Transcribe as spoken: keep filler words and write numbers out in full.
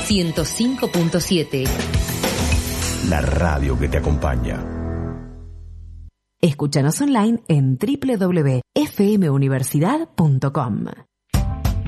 ciento cinco punto siete. La radio que te acompaña. Escúchanos online en doble u doble u doble u punto f m universidad punto com.